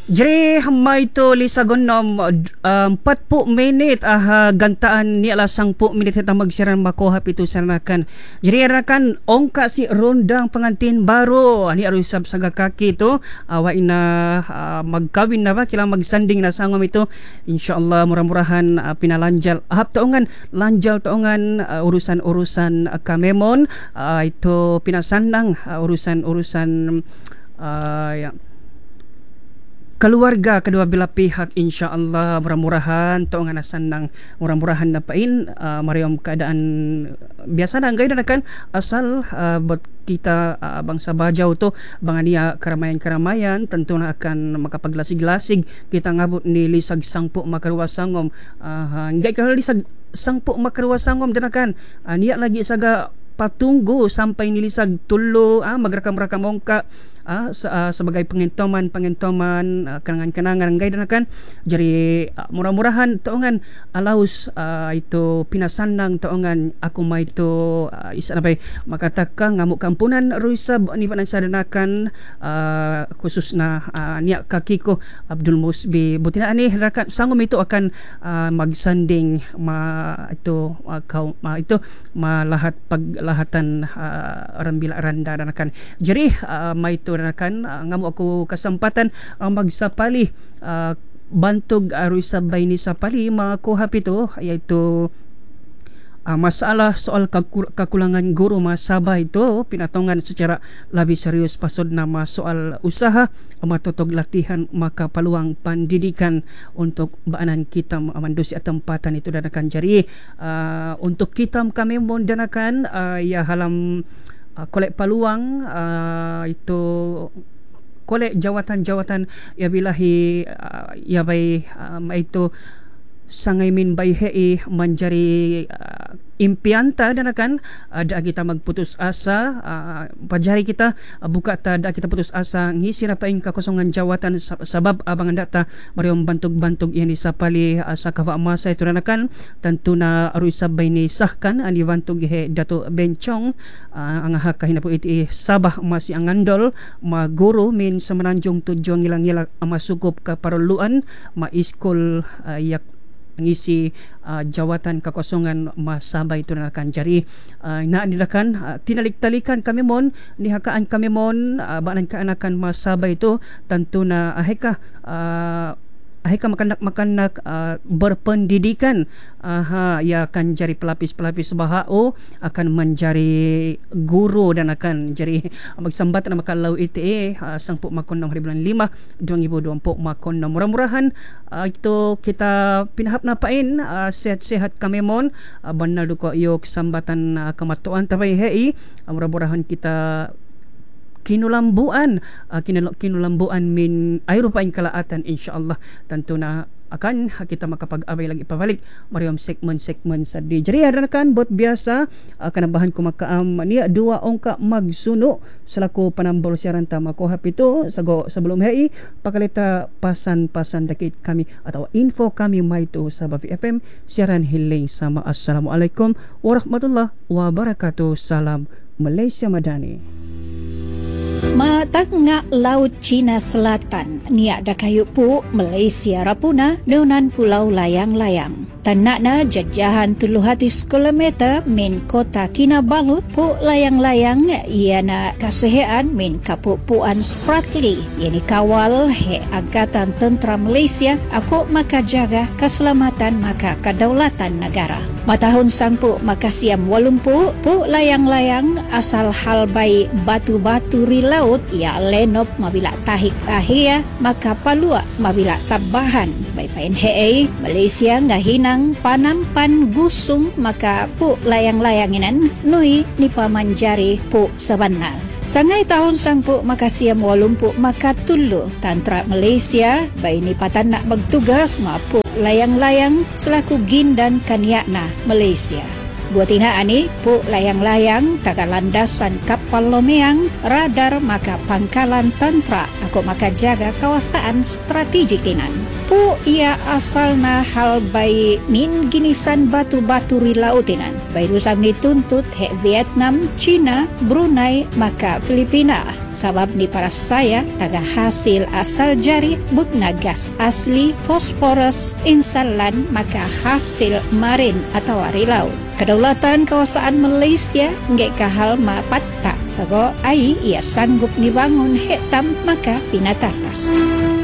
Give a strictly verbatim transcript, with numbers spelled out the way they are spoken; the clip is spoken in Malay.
Jadi may to lisagon nom um, empat puluh minit ah gantaan ni ala sang puluh minit kita magsiran makuhap itu sanakan. Jadi arakan ongka si rondang pengantin baru ani aru sab saga kaki itu awa ina uh, magkawin na ba kila magsanding na sangom itu insyaallah murah-murahan uh, pinalanjal ahap taongan lanjal taongan uh, urusan-urusan uh, kamemon uh, itu pinasandang uh, urusan-urusan uh, yang keluarga kedua belah pihak insyaallah murah-murahan taongan asandang murah-murahan na pain uh, mariam keadaan biasa na gayud kan asal uh, buat kita uh, bangsa Bajau tu bangania keramaian-keramaian tentu na akan makapaglasig-lasig kita ngabot ni lisag sangpo makaruwasangom uh, ngay ka lisag sangpo makaruwasangom danakan uh, niya lagi saga patunggu sampai nilisag tulo ah, magrakam-rakam mongka ah, sa, ah, sebagai pengentoman pengentoman ah, kenangan-kenangan gay danakan jadi ah, murah-murahan taongan alaus ah, itu pinasandang taongan ako may itu ah, isa na bay makataka ngamuk kampunan ruisab ni panansadanakan ah, khusus na ah, niya kakiko Abdul Musbi butina ani rakan sangom itu akan ah, magsanding ma itu ah, kaum ma itu malahat pag lahatan uh, rambila randa danakan. Jadi uh, may to danakan uh, ngamo ako kasempatan uh, magsapali uh, bantog aru sabay ni sapali makuha pito yaitu Uh, masalah soal kakur- kekulangan guru masabay ito pinatongan secara lebih serius pasod nama soal usaha matutog latihan maka peluang pendidikan untuk baanan kita mandusi tempatan itu danakan jari uh, untuk kita kami mondanakan uh, ya halam uh, kolek peluang uh, itu kolek jawatan-jawatan ya bilahi uh, ya bay um, itu sangay min bayhei manjari uh, impianta danakan ada uh, kita magputus asa uh, pajari kita uh, buka ta da kita putus asa ngisi na paing kakosongan jawatan sabab abang data mariom bantog-bantog yan isapali uh, sa kawa masa ito danakan tentu na aru isabay ni sahkan ani bantog he Dato Benchong uh, ang hakahin po iti sabah masi angandol maguro min sa mananjong tudyong ilang-ilang masukup kaparuluan ma-iskol uh, yak ngisi uh, jawatan kakosongan masabay ito na kan jari uh, naanilakan uh, tinalik-talikan kami mon nihakaan kami mon uh, baanan kaanakan masabay ito tanto na aheka uh, aheka makanak-makanak uh, berpendidikan aha ya akan jari pelapis-pelapis bahao akan menjadi guru dan akan jadi magsambat na makalau ite uh, sangpo makon ng bulan lima dua ribu dua puluh makon na murah-murahan uh, itu kita pinahap na pain uh, sehat-sehat kami mon uh, banal duko yok sambatan uh, kamatuan tabay hei uh, murah-murahan kita kinulambuan uh, kinulambuan min ayro pa kalaatan insyaallah tentu na akan kita makapag-abay lagi pabalik mariom segment-segment sa di jadi kan bot biasa uh, kanabahan ko makaam niya dua ongka magsuno selaku panambol siaran ta makuha pito sago sebelum hei pakalita pasan-pasan dakit kami atau info kami may to sa Bavi F M siaran hiling sama assalamualaikum warahmatullahi wabarakatuh salam Malaysia Madani. Matangga Laut Cina Selatan niak da kayu pu Malaysia rapuna neunan pulau layang-layang. Tanakna jajahan tuluh ratus kilometer min kota Kinabalu pu layang-layang iana kasehean min kapupuan Spratly yani kawal he Angkatan Tentera Malaysia aku maka jaga keselamatan maka kedaulatan negara. Matahun sangpu maka siam walumpu pu layang-layang asal hal baik batu-batu ri laut ia lenop mabila tahik ahia maka palua mabila tabahan baik pain hei Malaysia ngahinang panampan gusung maka pu layang-layanginan nui ni pamanjari pu sebenar. Sangai tahun sangpu maka siam walumpu maka tulu tantra Malaysia baik ni patan nak bertugas mapu layang-layang selaku gin dan kaniakna Malaysia. Buatina ani pu layang-layang taga landasan kapal lomeang radar maka pangkalan tantra aku maka jaga kawasan strategik tinan. Pu ia asalna hal bayi min ginisan batu-batu ri lautinan. Bayi rusam dituntut he Vietnam, China, Brunei maka Filipina. Sabab ni para saya taga hasil asal jari bukna gas asli fosforus insalan maka hasil marin atau ari laut. Kedaulatan kawasan Malaysia nggak kahal mapatta sago ai ia sanggup dibangun hitam maka pinatatas.